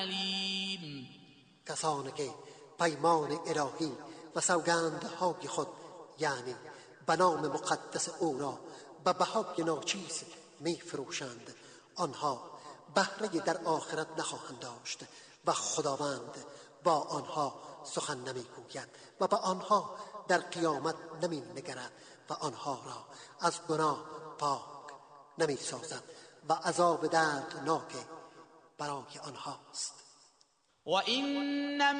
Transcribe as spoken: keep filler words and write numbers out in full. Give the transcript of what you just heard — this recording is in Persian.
علیم. کسانی که پیمان الهی و سوگندهای خود یعنی به نام مقدس او را به بهای ناچیز می فروشند، آنها بهره در آخرت نخواهند داشت و خداوند با آنها سخن نمی گوید و به آنها در قیامت نمی نگرد و آنها را از گناه پاک نمی سازد و عذاب دردناک برای آنهاست. و این